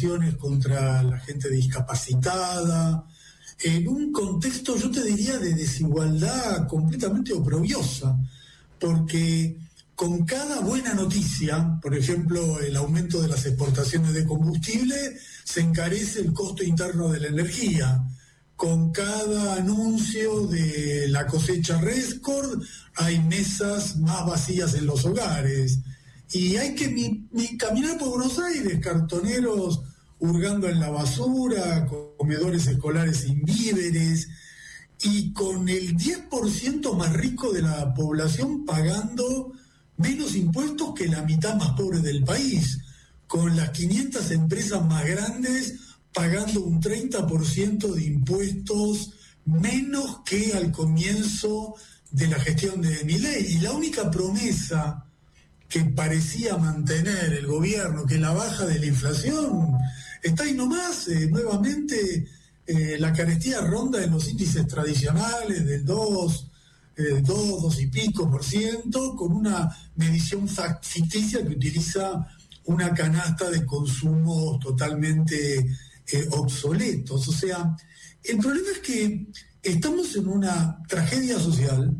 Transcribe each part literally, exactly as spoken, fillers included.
movilizaciones contra la gente discapacitada, en un contexto, yo te diría, de desigualdad completamente oprobiosa, porque con cada buena noticia, por ejemplo, el aumento de las exportaciones de combustible, se encarece el costo interno de la energía. Con cada anuncio de la cosecha récord, hay mesas más vacías en los hogares. Y hay que ni, ni caminar por Buenos Aires, cartoneros hurgando en la basura, comedores escolares sin víveres, y con el diez por ciento más rico de la población pagando menos impuestos que la mitad más pobre del país, con las quinientas empresas más grandes pagando un treinta por ciento de impuestos menos que al comienzo de la gestión de Milei. Y la única promesa que parecía mantener el gobierno, que la baja de la inflación, está ahí nomás. Eh, nuevamente eh, la carestía ronda en los índices tradicionales del dos, eh, dos, dos y pico por ciento, con una medición ficticia que utiliza una canasta de consumos totalmente eh, obsoletos. O sea, el problema es que estamos en una tragedia social,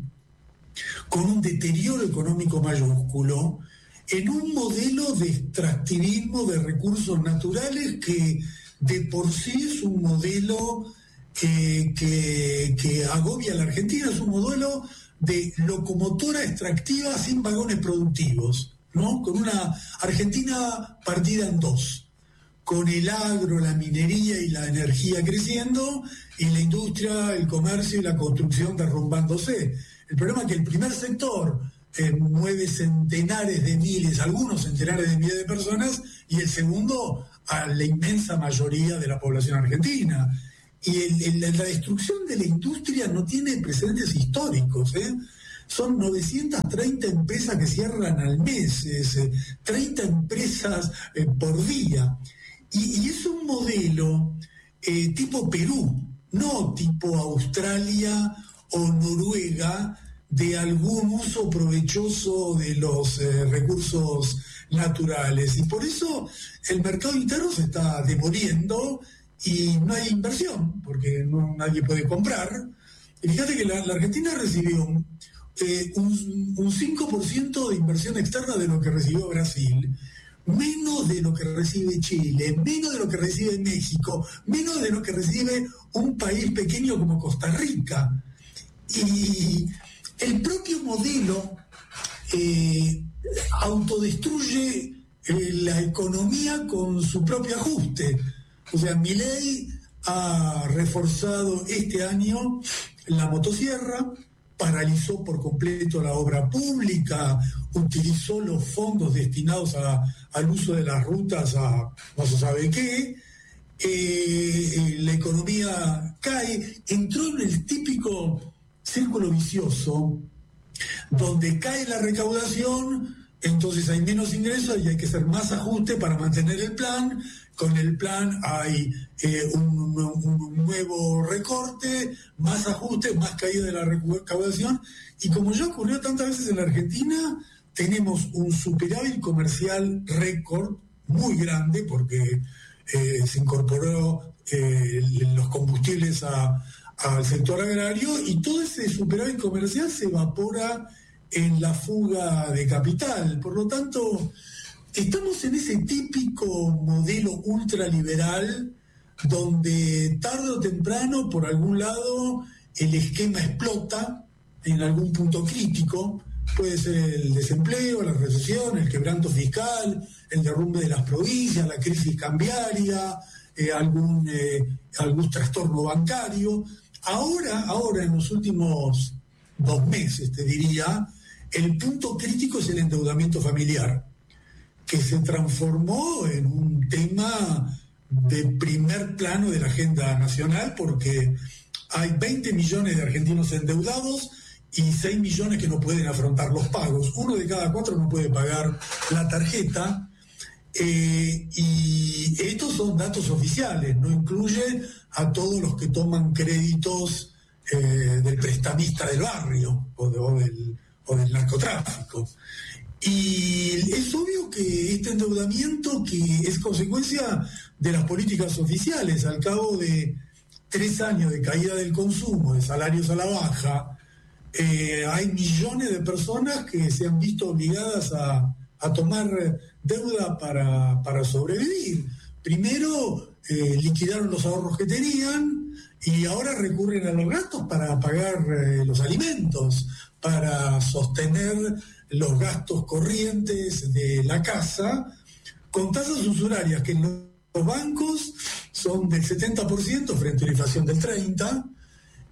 con un deterioro económico mayúsculo, en un modelo de extractivismo de recursos naturales que de por sí es un modelo que, que, que agobia a la Argentina, es un modelo de locomotora extractiva sin vagones productivos, ¿no? Con una Argentina partida en dos, con el agro, la minería y la energía creciendo, y la industria, el comercio y la construcción derrumbándose. El problema es que el primer sector eh, mueve centenares de miles, algunos centenares de miles de personas, y el segundo a la inmensa mayoría de la población argentina. Y el, el, la destrucción de la industria no tiene precedentes históricos, ¿eh? Son novecientas treinta empresas que cierran al mes, es, eh, treinta empresas eh, por día. Y, y es un modelo eh, tipo Perú, no tipo Australia o Noruega, de algún uso provechoso de los eh, recursos naturales. Y por eso el mercado interno se está demoliendo y no hay inversión, porque no, nadie puede comprar. Y fíjate que la, la Argentina recibió eh, un, un cinco por ciento de inversión externa de lo que recibió Brasil, menos de lo que recibe Chile, menos de lo que recibe México, menos de lo que recibe un país pequeño como Costa Rica. Y el propio modelo eh, autodestruye eh, la economía con su propio ajuste. O sea, Milei ha reforzado este año la motosierra, paralizó por completo la obra pública, utilizó los fondos destinados a, al uso de las rutas a no se sabe qué, eh, la economía cae, entró en el típico círculo vicioso, donde cae la recaudación, entonces hay menos ingresos y hay que hacer más ajuste para mantener el plan. Con el plan hay eh, un, un nuevo recorte, más ajuste, más caída de la recaudación, y como ya ocurrió tantas veces en la Argentina, tenemos un superávit comercial récord muy grande, porque eh, se incorporó eh, los combustibles a al sector agrario, y todo ese superávit comercial se evapora en la fuga de capital. Por lo tanto, estamos en ese típico modelo ultraliberal donde tarde o temprano, por algún lado, el esquema explota en algún punto crítico. Puede ser el desempleo, la recesión, el quebranto fiscal, el derrumbe de las provincias, la crisis cambiaria, eh, algún, eh, algún trastorno bancario. Ahora, ahora, en los últimos dos meses, te diría, el punto crítico es el endeudamiento familiar, que se transformó en un tema de primer plano de la agenda nacional, porque hay veinte millones de argentinos endeudados y seis millones que no pueden afrontar los pagos. Uno de cada cuatro no puede pagar la tarjeta. Eh, y estos son datos oficiales, no incluye a todos los que toman créditos eh, del prestamista del barrio o, de, o, del, o del narcotráfico. Y es obvio que este endeudamiento, que es consecuencia de las políticas oficiales. Al cabo de tres años de caída del consumo, de salarios a la baja, eh, hay millones de personas que se han visto obligadas a, a tomar deuda para, para sobrevivir. Primero eh, liquidaron los ahorros que tenían y ahora recurren a los gastos para pagar eh, los alimentos, para sostener los gastos corrientes de la casa, con tasas usurarias que en los bancos son del setenta por ciento frente a la inflación del treinta por ciento,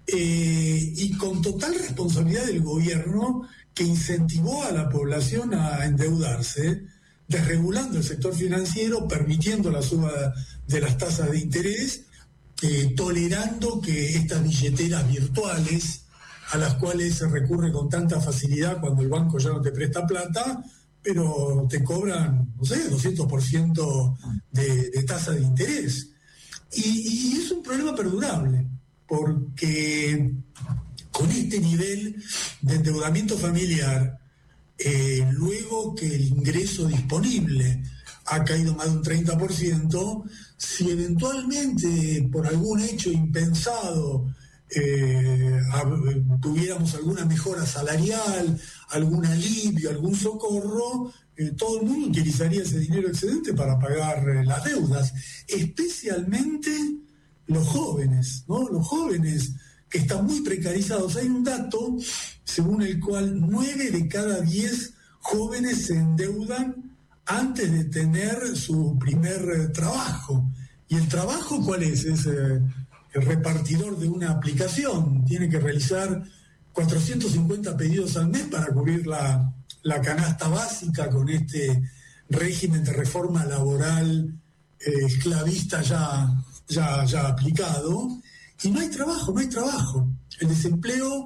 eh, y con total responsabilidad del gobierno, que incentivó a la población a endeudarse, desregulando el sector financiero, permitiendo la suba de las tasas de interés, eh, tolerando que estas billeteras virtuales, a las cuales se recurre con tanta facilidad cuando el banco ya no te presta plata, pero te cobran, no sé, doscientos por ciento de, de tasa de interés. Y, y es un problema perdurable, porque con este nivel de endeudamiento familiar, eh, luego que el ingreso disponible ha caído más de un treinta por ciento, si eventualmente por algún hecho impensado eh, tuviéramos alguna mejora salarial, algún alivio, algún socorro, eh, todo el mundo utilizaría ese dinero excedente para pagar eh, las deudas, especialmente los jóvenes, ¿no? Los jóvenes que están muy precarizados. Hay un dato según el cual nueve de cada diez jóvenes se endeudan antes de tener su primer eh, trabajo. ¿Y el trabajo cuál es? Es eh, el repartidor de una aplicación. Tiene que realizar cuatrocientos cincuenta pedidos al mes para cubrir la, la canasta básica con este régimen de reforma laboral eh, esclavista ya, ya, ya aplicado. Y no hay trabajo, no hay trabajo. El desempleo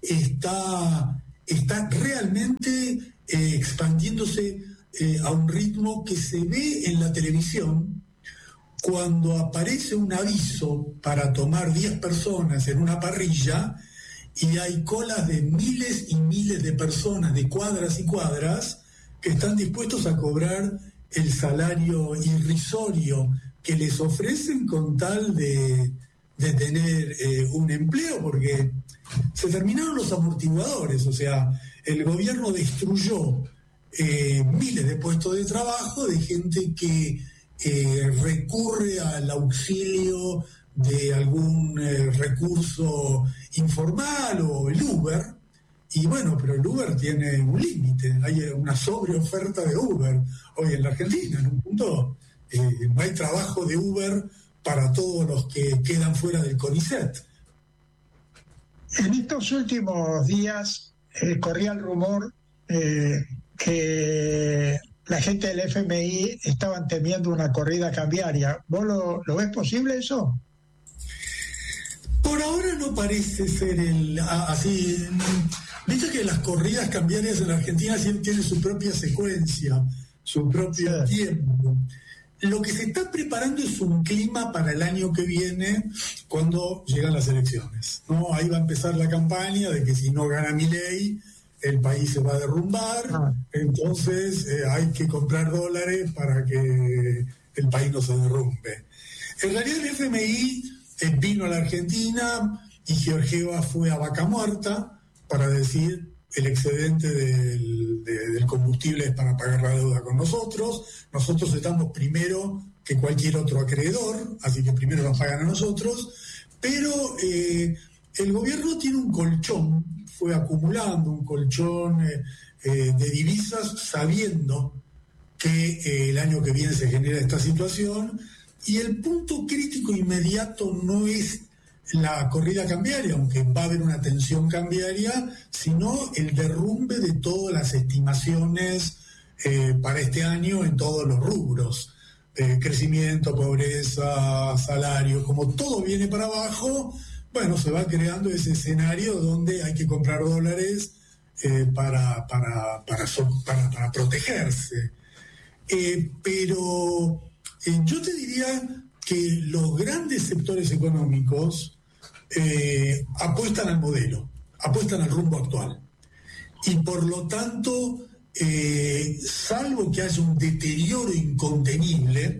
está, está realmente eh, expandiéndose eh, a un ritmo que se ve en la televisión cuando aparece un aviso para tomar diez personas en una parrilla y hay colas de miles y miles de personas, de cuadras y cuadras, que están dispuestos a cobrar el salario irrisorio que les ofrecen con tal de... de tener eh, un empleo, porque se terminaron los amortiguadores, o sea, el gobierno destruyó eh, miles de puestos de trabajo de gente que eh, recurre al auxilio de algún eh, recurso informal o el Uber, y bueno, pero el Uber tiene un límite, hay una sobreoferta de Uber hoy en la Argentina, en un punto eh, no hay trabajo de Uber para todos los que quedan fuera del CONICET. En estos últimos días eh, corría el rumor eh, que la gente del F M I estaban temiendo una corrida cambiaria. ¿Vos lo, lo ves posible eso? Por ahora no parece ser el así. Viste que las corridas cambiarias en la Argentina siempre tienen su propia secuencia, su propio sí. tiempo. Lo que se está preparando es un clima para el año que viene, cuando llegan las elecciones, ¿no? Ahí va a empezar la campaña de que si no gana Milei, el país se va a derrumbar, ah. entonces eh, hay que comprar dólares para que el país no se derrumbe. En realidad el F M I eh, vino a la Argentina y Georgieva fue a vaca muerta para decir el excedente del, de, del combustible es para pagar la deuda con nosotros, nosotros estamos primero que cualquier otro acreedor, así que primero nos pagan a nosotros, pero eh, el gobierno tiene un colchón, fue acumulando un colchón eh, eh, de divisas sabiendo que eh, el año que viene se genera esta situación, y el punto crítico inmediato no es la corrida cambiaria, aunque va a haber una tensión cambiaria, sino el derrumbe de todas las estimaciones eh, para este año en todos los rubros. Eh, crecimiento, pobreza, salario, como todo viene para abajo, bueno, se va creando ese escenario donde hay que comprar dólares eh, para, para, para, para, para protegerse. Eh, pero eh, yo te diría que los grandes sectores económicos Eh, apuestan al modelo, apuestan al rumbo actual. Y por lo tanto, eh, salvo que haya un deterioro incontenible,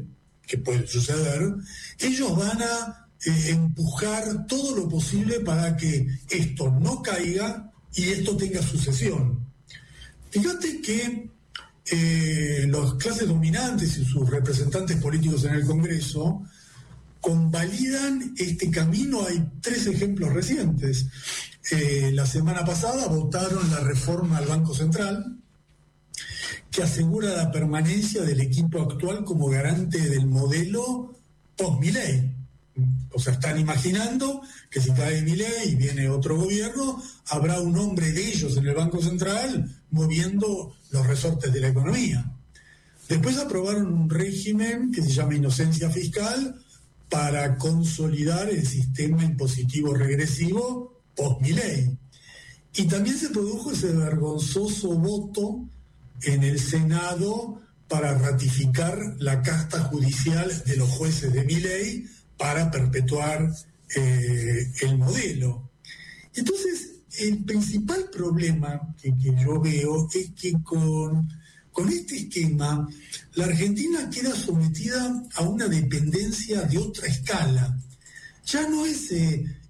que puede suceder, ellos van a eh, empujar todo lo posible para que esto no caiga y esto tenga sucesión. Fíjate que eh, las clases dominantes y sus representantes políticos en el Congreso convalidan este camino. Hay tres ejemplos recientes. Eh, la semana pasada votaron la reforma al Banco Central, que asegura la permanencia del equipo actual como garante del modelo post-Milei. O sea, están imaginando que si cae Milei y viene otro gobierno, habrá un hombre de ellos en el Banco Central moviendo los resortes de la economía. Después aprobaron un régimen que se llama inocencia fiscal para consolidar el sistema impositivo regresivo post-Milei. Y también se produjo ese vergonzoso voto en el Senado para ratificar la casta judicial de los jueces de Milei para perpetuar eh, el modelo. Entonces, el principal problema que, que yo veo es que con, con este esquema la Argentina queda sometida a una dependencia de otra escala. Ya no es... Eh,